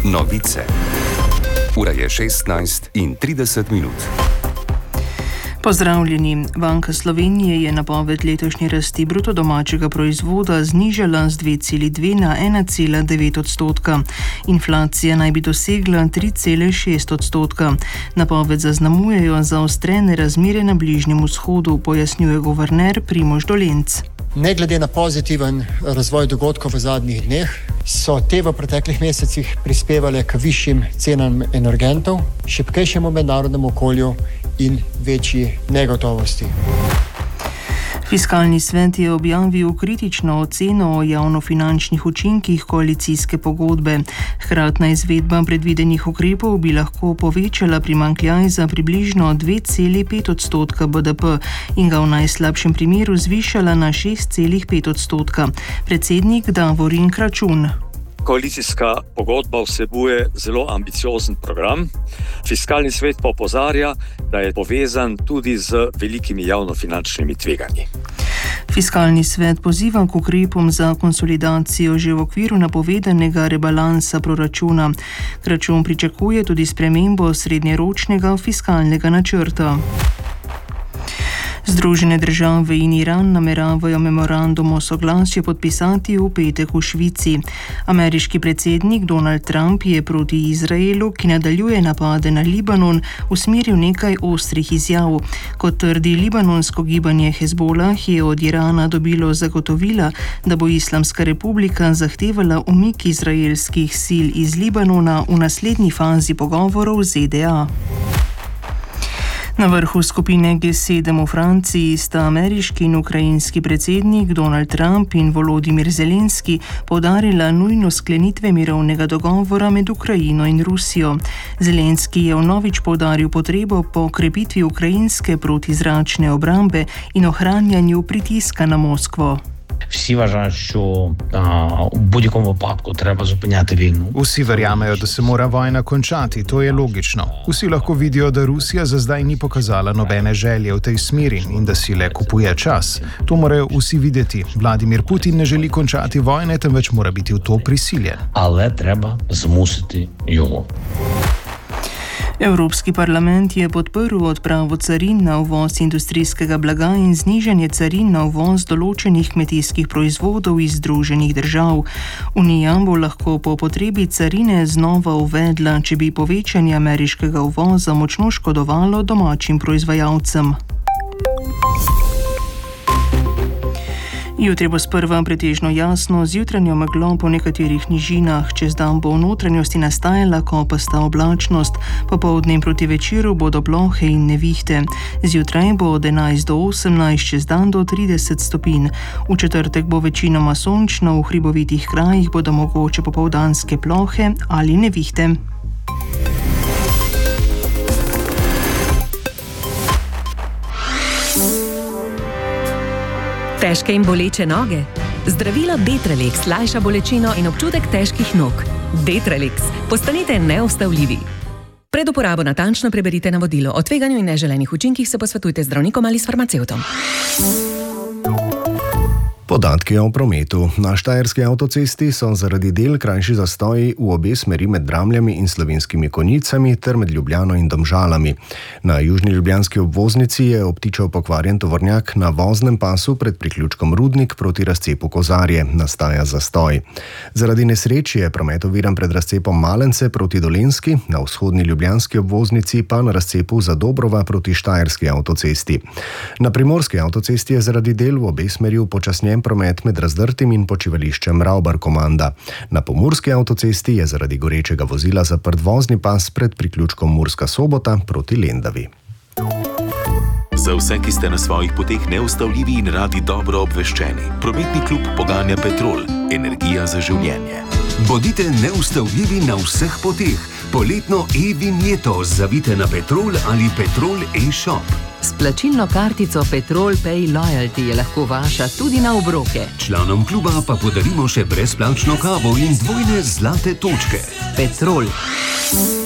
Novice. Ura je 16:30. Pozdravljeni. Banka Slovenije je napoved letošnje rasti bruto domačega proizvoda znižala z 2,2 na 1,9 odstotka. Inflacija naj bi dosegla 3,6 odstotka. Napoved zaznamujejo zaostrene razmere na Bližnjem vzhodu, pojasnjuje guverner Primož Dolenc. Ne glede na pozitiven razvoj dogodkov v zadnjih dneh, so te v preteklih mesecih prispevale k višjim cenam energentov, šibkejšemu mednarodnemu okolju in večji negotovosti. Fiskalni svet je objavil kritično oceno o javnofinančnih učinkih koalicijske pogodbe. Hkratna izvedba predvidenih ukrepov bi lahko povečala primanjkljaj za približno 2,5 odstotka BDP in ga v najslabšem primeru zvišala na 6,5 odstotka. Predsednik Davorin Kračun. Koalicijska pogodba vsebuje zelo ambiciozen program. Fiskalni svet pa opozarja, da je povezan tudi z velikimi javnofinančnimi tveganji. Fiskalni svet poziva k ukrepom za konsolidacijo že v okviru napovedanega rebalansa proračuna. Kračun pričakuje tudi spremembo srednjeročnega fiskalnega načrta. Združene države in Iran nameravajo memorandum o soglasju podpisati v petek v Švici. Ameriški predsednik Donald Trump je proti Izraelu, ki nadaljuje napade na Libanon, usmeril nekaj ostrih izjav. Kot trdi libanonsko gibanje Hezbolah, je od Irana dobilo zagotovila, da bo Islamska republika zahtevala umik izraelskih sil iz Libanona v naslednji fazi pogovorov z ZDA. Na vrhu skupine G7 v Franciji sta ameriški in ukrajinski predsednik Donald Trump in Volodimir Zelenski poudarila nujnost sklenitve mirovnega dogovora med Ukrajino in Rusijo. Zelenski je vnovič poudaril potrebo po krepitvi ukrajinske protizračne obrambe in ohranjanju pritiska na Moskvo. Всі вважають, що в будь-якому випадку треба зупиняти війну. Vsi verjamejo, da se mora vojna končati, to je logično. Vsi lahko vidijo, da Rusija za zdaj ni pokazala nobene želje v tej smeri in da si le kupuje čas. To morajo vsi videti. Vladimir Putin ne želi končati vojne, temveč mora biti v to prisiljen. Але треба змусити його. Evropski parlament je podprl odpravo carin na uvoz industrijskega blaga in znižanje carin na uvoz določenih kmetijskih proizvodov iz Združenih držav. Unija bo lahko po potrebi carine znova uvedla, če bi povečanje ameriškega uvoza močno škodovalo domačim proizvajalcem. Jutri bo sprva pretežno jasno, z jutranjo meglo po nekaterih nižinah, čez dan bo v notranjosti nastajala kopasta oblačnost, popoldne in proti večeru bodo plohe in nevihte. Zjutraj bo od 11 do 18, čez dan do 30 stopinj. V četrtek bo večinoma sončno, v hribovitih krajih bodo mogoče popoldanske plohe ali nevihte. Težke in boleče noge? Zdravilo Detralex lajša bolečino in občutek težkih nog. Detralex. Postanite neustavljivi. Pred uporabo natančno preberite navodilo. O tveganju in neželenih učinkih se posvetujte z zdravnikom ali s farmacevtom. Podatki o prometu. Na Štajerski avtocesti so zaradi del krajši zastoji v obe smeri med Dramljami in Slovenskimi Konjicami ter med Ljubljano in Domžalami. Na južni ljubljanski obvoznici je obtičal pokvarjen tovornjak na voznem pasu pred priključkom Rudnik proti razcepu Kozarje. Nastaja zastoj. Zaradi nesreč je promet oviran pred razcepom Malence proti Dolenjski, na vzhodni ljubljanski obvoznici pa na razcepu Zadobrova proti Štajerski avtocesti. Na primorski avtocesti je zaradi del v obe smeri upočasnjen promet med Razdrtim in počivališčem Ravbar-Komanda. Na pomurski avtocesti je zaradi gorečega vozila zaprt vozni pas pred priključkom Murska Sobota proti Lendavi. Za vse, ki ste na svojih poteh neustavljivi in radi dobro obveščeni, prometni klub poganja Petrol, energija za življenje. Bodite neustavljivi na vseh poteh. Poletno e-vinjeto zavite na Petrol ali Petrol e-shop. S plačilno kartico Petrol Pay Loyalty je lahko vaša tudi na obroke. Članom kluba pa podarimo še brezplačno kavo in dvojne zlate točke. Petrol.